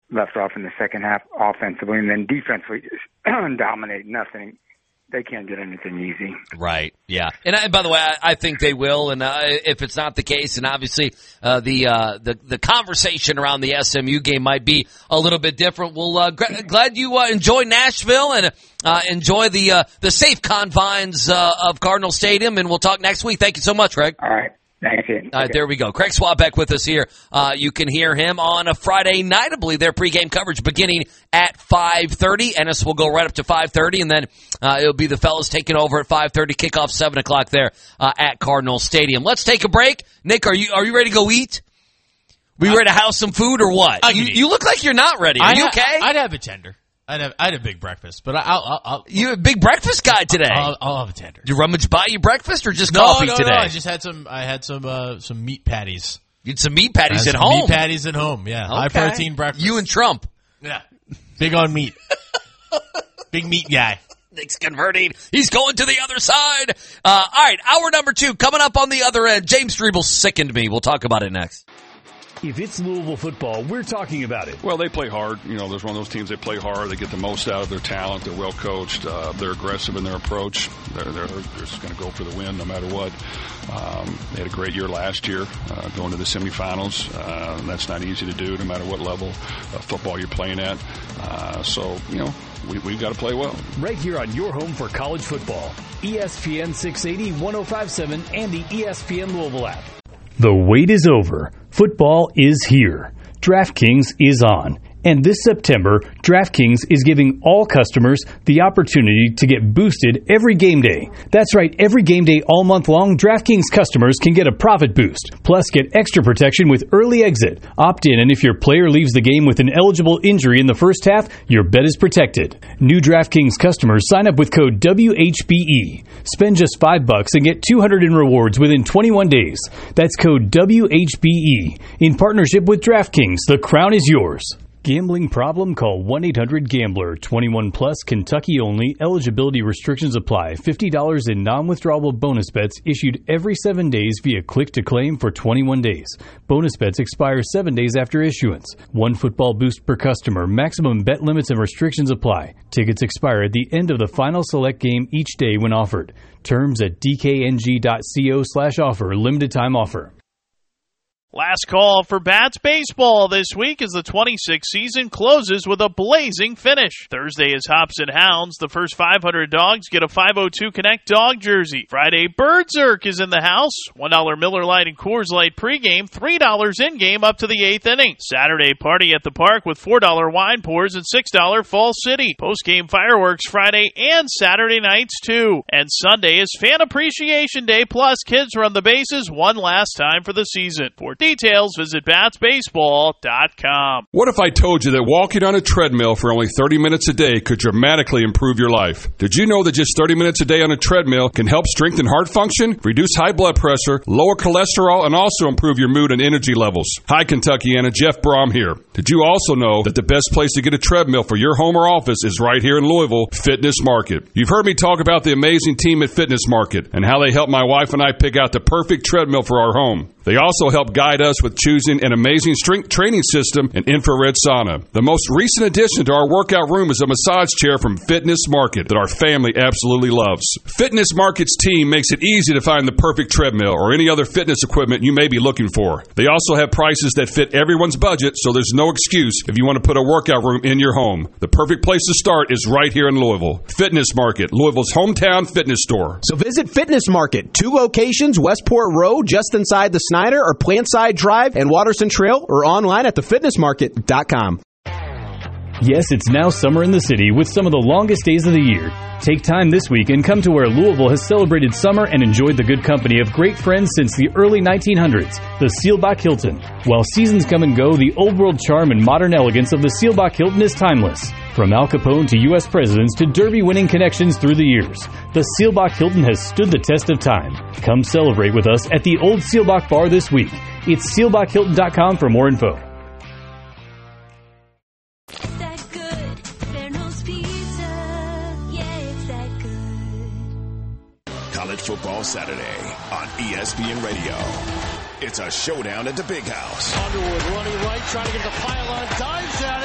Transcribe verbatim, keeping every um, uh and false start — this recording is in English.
left off in the second half offensively, and then defensively just dominate. Nothing. They can't get anything easy. Right, yeah. And I, by the way, I, I think they will, and uh, if it's not the case, and obviously uh, the, uh, the the conversation around the S M U game might be a little bit different. Well, uh, g- glad you uh, enjoy Nashville and uh, enjoy the uh, the safe confines uh, of Cardinal Stadium, and we'll talk next week. Thank you so much, Craig. All right. Thank you. All right, okay. There we go. Craig Swabeck with us here. Uh, you can hear him on a Friday night. I believe their pregame coverage beginning at five thirty. Ennis will go right up to five thirty, and then uh, it'll be the fellas taking over at five thirty, kickoff seven o'clock there uh, at Cardinal Stadium. Let's take a break. Nick, are you are you ready to go eat? We ready to house some food or what? You, you look like you're not ready. Are I you ha- okay? I'd have a tender. I'd have, I'd have a big breakfast, but I'll, I'll, I'll you're a big breakfast guy today. I'll, I'll have a tender. You rummage buy you breakfast or just no, coffee no, today? No, I just had some. I had some uh, some meat patties. You had some meat patties at some home. Meat patties at home. Yeah, okay. High protein breakfast. You and Trump. Yeah, big on meat. Big meat guy. Nick's converting. He's going to the other side. Uh, all right, hour number two coming up on the other end. James Strebel sickened me. We'll talk about it next. If it's Louisville football, we're talking about it. Well, they play hard. You know, there's one of those teams, they play hard. They get the most out of their talent. They're well coached. Uh, they're aggressive in their approach. They're, they're, they're just going to go for the win no matter what. Um, they had a great year last year, uh, going to the semifinals. Uh, that's not easy to do no matter what level of football you're playing at. Uh, so, you know, we, we've got to play well. Right here on your home for college football. E S P N six eighty, one oh five point seven, and the E S P N Louisville app. The wait is over. Football is here. DraftKings is on. And this September, DraftKings is giving all customers the opportunity to get boosted every game day. That's right, every game day all month long, DraftKings customers can get a profit boost. Plus, get extra protection with early exit. Opt in, and if your player leaves the game with an eligible injury in the first half, your bet is protected. New DraftKings customers sign up with code W H B E. Spend just five bucks and get two hundred in rewards within twenty-one days. That's code W H B E. In partnership with DraftKings, the crown is yours. Gambling problem? Call one eight hundred gambler. twenty-one plus, Kentucky only. Eligibility restrictions apply. fifty dollars in non-withdrawable bonus bets issued every seven days via click-to-claim for twenty-one days. Bonus bets expire seven days after issuance. One football boost per customer. Maximum bet limits and restrictions apply. Tickets expire at the end of the final select game each day when offered. Terms at dkng.co slash offer. Limited time offer. Last call for Bats baseball this week as the twenty-sixth season closes with a blazing finish. Thursday is Hops and Hounds. The first five hundred dogs get a five oh two Connect dog jersey. Friday, Bird Zerk is in the house. one dollar Miller Lite and Coors Light pregame, three dollars in-game up to the eighth inning. Saturday, party at the park with four dollar wine pours and six dollars Fall City. Postgame fireworks Friday and Saturday nights, too. And Sunday is Fan Appreciation Day, plus kids run the bases one last time for the season. For details, visit bats baseball dot com. What if I told you that walking on a treadmill for only thirty minutes a day could dramatically improve your life? Did you know that just thirty minutes a day on a treadmill can help strengthen heart function, reduce high blood pressure, lower cholesterol, and also improve your mood and energy levels? Hi, Kentuckiana, Jeff Brom here. Did you also know that the best place to get a treadmill for your home or office is right here in Louisville, Fitness Market? You've heard me talk about the amazing team at Fitness Market and how they helped my wife and I pick out the perfect treadmill for our home. They also help guide us with choosing an amazing strength training system and infrared sauna. The most recent addition to our workout room is a massage chair from Fitness Market that our family absolutely loves. Fitness Market's team makes it easy to find the perfect treadmill or any other fitness equipment you may be looking for. They also have prices that fit everyone's budget, so there's no excuse if you want to put a workout room in your home. The perfect place to start is right here in Louisville. Fitness Market, Louisville's hometown fitness store. So visit Fitness Market, two locations, Westport Road, just inside the Snyder or Plantside Drive and Watterson Trail, or online at the fitness market dot com. Yes, it's now summer in the city with some of the longest days of the year. Take time this week and come to where Louisville has celebrated summer and enjoyed the good company of great friends since the early nineteen hundreds, the Seelbach Hilton. While seasons come and go, the old world charm and modern elegance of the Seelbach Hilton is timeless. From Al Capone to U S presidents to Derby-winning connections through the years, the Seelbach Hilton has stood the test of time. Come celebrate with us at the Old Seelbach Bar this week. It's seelbach hilton dot com for more info. College Football Saturday on E S P N Radio. It's a showdown at the Big House. Underwood running right, trying to get the pylon, dives at it.